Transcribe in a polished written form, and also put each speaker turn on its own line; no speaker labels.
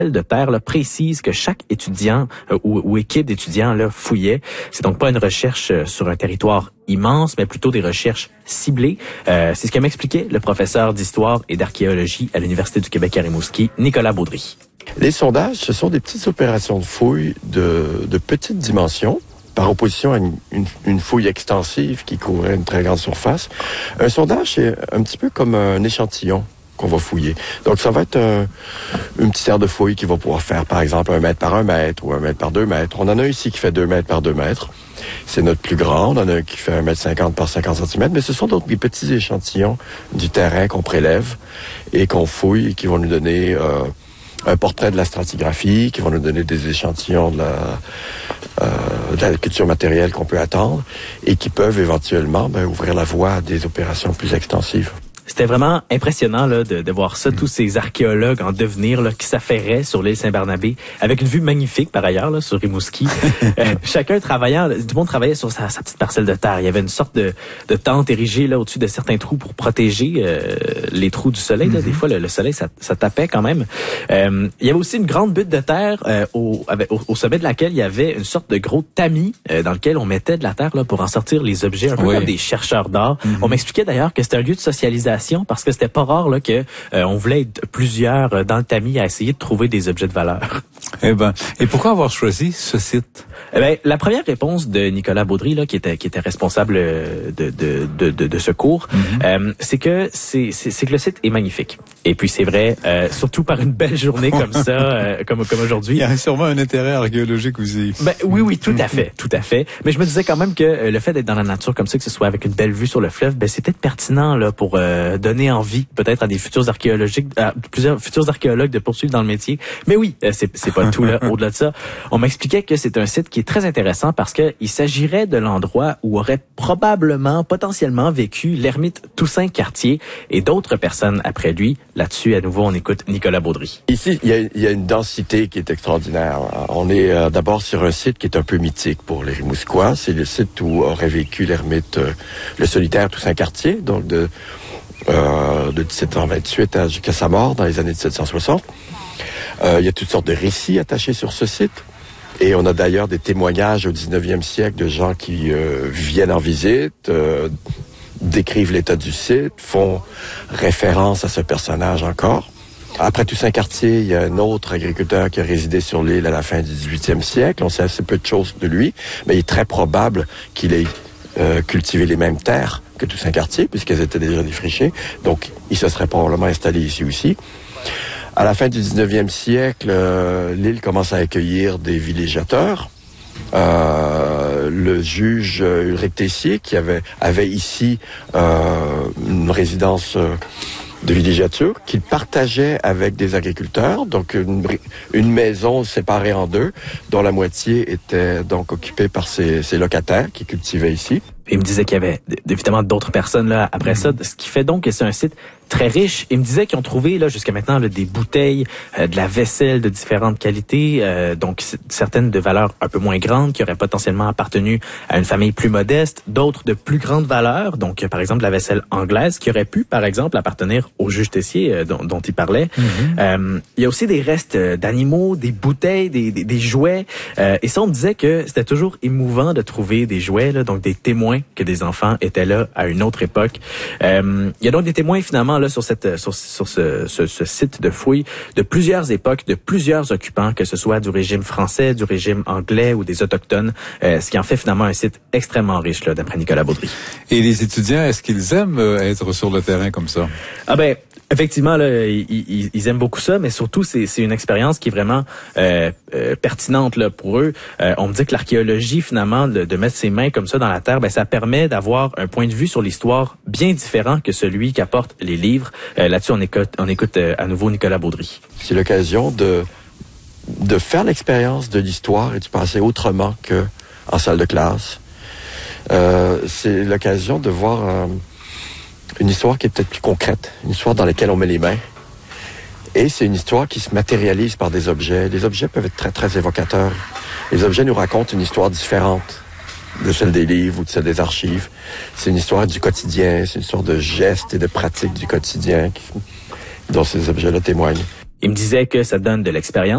de terre là, précise que chaque étudiant ou équipe d'étudiants là, fouillait. C'est donc pas une recherche sur un territoire immense, mais plutôt des recherches ciblées. C'est ce que m'expliquait le professeur d'histoire et d'archéologie à l'Université du Québec à Rimouski, Nicolas Baudry.
Les sondages, ce sont des petites opérations de fouille de petite dimension, par opposition à une fouille extensive qui couvrait une très grande surface. Un sondage, c'est un petit peu comme un échantillon qu'on va fouiller. Donc, ça va être une petite aire de fouille qui va pouvoir faire, par exemple, 1 mètre par 1 mètre ou 1 mètre par 2 mètres. On en a un ici qui fait 2 mètres par 2 mètres. C'est notre plus grand. On en a un qui fait 1,50 m par 50 cm. Mais ce sont donc des petits échantillons du terrain qu'on prélève et qu'on fouille et qui vont nous donner un portrait de la stratigraphie, qui vont nous donner des échantillons de la culture matérielle qu'on peut attendre et qui peuvent éventuellement ouvrir la voie à des opérations plus extensives.
C'était vraiment impressionnant là, de voir ça, tous ces archéologues en devenir là, qui s'affairaient sur l'île Saint-Barnabé, avec une vue magnifique par ailleurs là, sur Rimouski. Chacun travaillant, tout le monde travaillait sur sa petite parcelle de terre. Il y avait une sorte de tente érigée là au-dessus de certains trous pour protéger les trous du soleil. Là. Des fois, le soleil, ça tapait quand même. Il y avait aussi une grande butte de terre au sommet de laquelle il y avait une sorte de gros tamis dans lequel on mettait de la terre là, pour en sortir les objets, un peu comme des chercheurs d'art. On m'expliquait d'ailleurs que c'était un lieu de socialisation parce que c'était pas rare là que on voulait être plusieurs dans le tamis à essayer de trouver des objets de valeur.
Eh ben, et pourquoi avoir choisi ce site?
Eh ben, la première réponse de Nicolas Baudry là, qui était responsable de ce cours, c'est que le site est magnifique. Et puis c'est vrai, surtout par une belle journée comme ça, comme aujourd'hui.
Il y a sûrement un intérêt archéologique aussi.
Ben oui, tout à fait. Mais je me disais quand même que le fait d'être dans la nature comme ça, que ce soit avec une belle vue sur le fleuve, ben c'est peut-être pertinent là pour donner envie peut-être à des plusieurs futurs archéologues de poursuivre dans le métier. Mais oui, c'est pas tout là. Au-delà de ça, on m'expliquait que c'est un site qui est très intéressant parce que il s'agirait de l'endroit où aurait potentiellement vécu l'ermite Toussaint Cartier et d'autres personnes après lui. Là-dessus, à nouveau, on écoute Nicolas Baudry.
Ici, il y a une densité qui est extraordinaire. On est d'abord sur un site qui est un peu mythique pour les Rimouskois. C'est le site où aurait vécu l'ermite, le solitaire Toussaint Cartier, donc de 1728 jusqu'à sa mort dans les années 1760. Il y a toutes sortes de récits attachés sur ce site. Et on a d'ailleurs des témoignages au 19e siècle de gens qui viennent en visite, décrivent l'état du site, font référence à ce personnage encore. Après Toussaint Cartier, il y a un autre agriculteur qui a résidé sur l'île à la fin du 18e siècle. On sait assez peu de choses de lui, mais il est très probable qu'il ait cultivé les mêmes terres que Toussaint Cartier, puisqu'elles étaient déjà défrichées. Donc, il se serait probablement installé ici aussi. À la fin du 19e siècle, l'île commence à accueillir des villégiateurs. Le juge Ulrich Tessier, qui avait ici une résidence de villégiature, qu'il partageait avec des agriculteurs, donc une maison séparée en deux, dont la moitié était donc occupée par ces locataires qui cultivaient ici.
Il me disait qu'il y avait évidemment d'autres personnes là après ça, ce qui fait donc que c'est un site très riche. Il me disait qu'ils ont trouvé là jusqu'à maintenant là, des bouteilles, de la vaisselle de différentes qualités, donc certaines de valeur un peu moins grande qui auraient potentiellement appartenu à une famille plus modeste, d'autres de plus grande valeur, donc par exemple la vaisselle anglaise qui aurait pu par exemple appartenir au juge Tessier dont il parlait. Il y a aussi des restes d'animaux, des bouteilles, des jouets, et ça on me disait que c'était toujours émouvant de trouver des jouets là, donc des témoins que des enfants étaient là à une autre époque. Il y a donc des témoins finalement là sur ce site de fouille de plusieurs époques, de plusieurs occupants, que ce soit du régime français, du régime anglais ou des autochtones, ce qui en fait finalement un site extrêmement riche là, d'après Nicolas Baudry.
Et les étudiants, est-ce qu'ils aiment être sur le terrain comme ça?
Ah ben effectivement, là, ils aiment beaucoup ça, mais surtout, c'est une expérience qui est vraiment pertinente là, pour eux. On me dit que l'archéologie, finalement, de mettre ses mains comme ça dans la terre, ben, ça permet d'avoir un point de vue sur l'histoire bien différent que celui qu'apportent les livres. Là-dessus, on écoute à nouveau Nicolas Baudry.
C'est l'occasion de faire l'expérience de l'histoire et du passé autrement qu'en salle de classe. C'est l'occasion de voir une histoire qui est peut-être plus concrète, une histoire dans laquelle on met les mains. Et c'est une histoire qui se matérialise par des objets. Les objets peuvent être très, très évocateurs. Les objets nous racontent une histoire différente de celle des livres ou de celle des archives. C'est une histoire du quotidien, c'est une histoire de gestes et de pratiques du quotidien dont ces objets-là témoignent.
Il me disait que ça donne de l'expérience.